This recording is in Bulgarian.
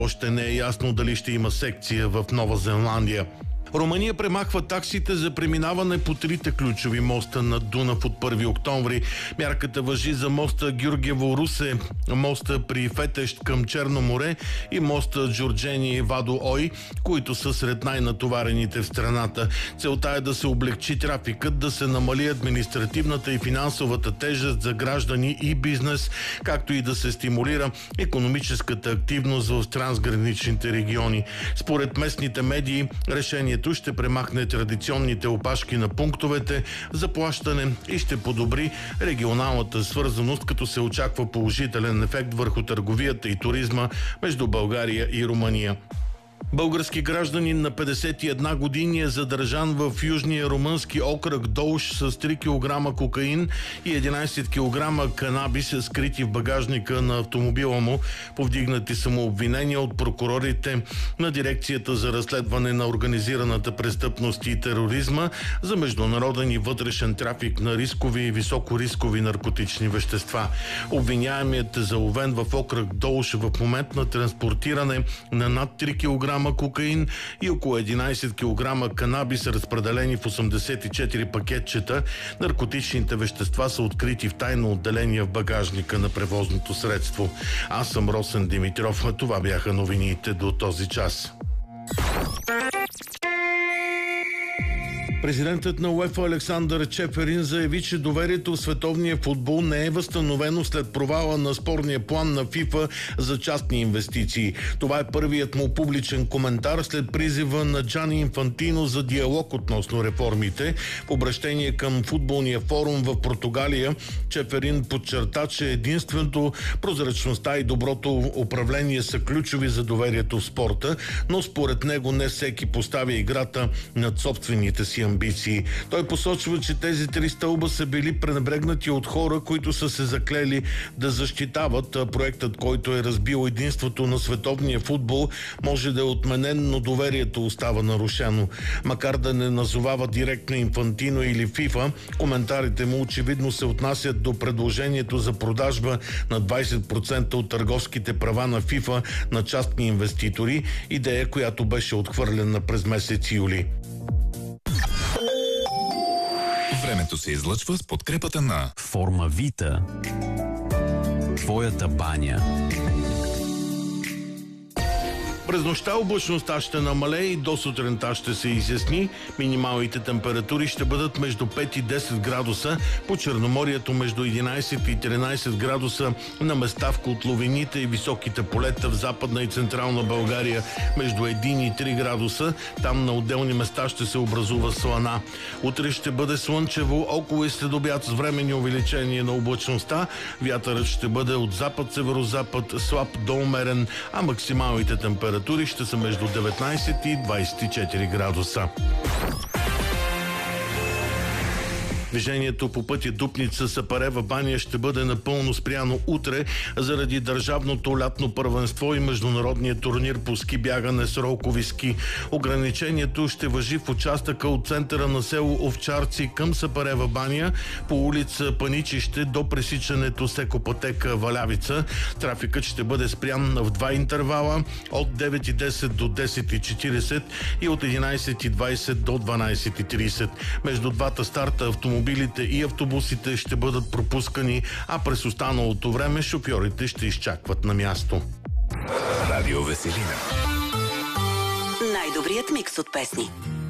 Още не е ясно дали ще има секция в Нова Зеландия. Румъния премахва таксите за преминаване по трите ключови моста на Дунав от 1 октомври. Мярката важи за моста Георгиево-Русе, моста при Фетещ към Черно море и моста Джорджени Вадо-Ой, които са сред най-натоварените в страната. Целта е да се облегчи трафикът, да се намали административната и финансовата тежест за граждани и бизнес, както и да се стимулира икономическата активност в трансграничните региони. Според местните медии, решението ще премахне традиционните опашки на пунктовете за плащане и ще подобри регионалната свързаност, като се очаква положителен ефект върху търговията и туризма между България и Румъния. Български гражданин на 51 години е задържан в южния румънски окръг Долж с 3 кг кокаин и 11 кг канабис, скрити в багажника на автомобила му. Повдигнати са му обвинения от прокурорите на Дирекцията за разследване на организираната престъпност и тероризма за международен и вътрешен трафик на рискови и високорискови наркотични вещества. Обвиняемият е заловен в окръг Долж в момент на транспортиране на над 3 кг кокаин и около 11 кг канабис, разпределени в 84 пакетчета. Наркотичните вещества са открити в тайно отделение в багажника на превозното средство. Аз съм Росен Димитров. Това бяха новините до този час. Президентът на УЕФА Александър Чеферин заяви, че доверието в световния футбол не е възстановено след провала на спорния план на ФИФА за частни инвестиции. Това е първият му публичен коментар след призива на Джани Инфантино за диалог относно реформите. В обращение към футболния форум в Португалия, Чеферин подчерта, че единственото прозрачността и доброто управление са ключови за доверието в спорта, но според него не всеки поставя играта над собствените си амбиции. Той посочва, че тези три стълба са били пренебрегнати от хора, които са се заклели да защитават. Проектът, който е разбил единството на световния футбол, може да е отменен, но доверието остава нарушено. Макар да не назовава директно Инфантино или ФИФА, коментарите му очевидно се отнасят до предложението за продажба на 20% от търговските права на ФИФА на частни инвеститори, идея, която беше отхвърлена през месец юли. Времето се излъчва с подкрепата на Формавита. Твоята баня. През нощта облачността ще намалее и до сутринта ще се изясни. Минималните температури ще бъдат между 5 и 10 градуса, по Черноморието между 11 и 13 градуса, на места в котловините и високите полета в Западна и Централна България между 1 и 3 градуса. Там на отделни места ще се образува слана. Утре ще бъде слънчево, около и след обяд с временни увеличения на облачността. Вятърът ще бъде от запад-северозапад, слаб до умерен, а максималните температури ще са между 19 и 24 градуса. Движението по пътя Дупница-Сапарева баня ще бъде напълно спряно утре заради държавното лятно първенство и международния турнир по ски бягане с ролкови ски. Ограничението ще важи в участъка от центъра на село Овчарци към Сапарева баня по улица Паничище до пресичането Секопотека Валявица. Трафикът ще бъде спрян в два интервала от 9:10 до 10:40 и от 11:20 до 12:30. Между двата старта автомобилите и автобусите ще бъдат пропускани, а през останалото време шофьорите ще изчакват на място. Радио Веселина. Най-добрият микс от песни.